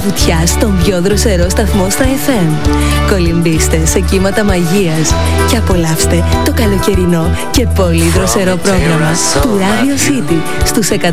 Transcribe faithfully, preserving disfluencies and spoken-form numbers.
βουτιά στον πιο δροσερό σταθμό στα εφ εμ. Κολυμπήστε σε κύματα μαγείας και απολαύστε το καλοκαιρινό και πολύ δροσερό πρόγραμμα του Radio City στους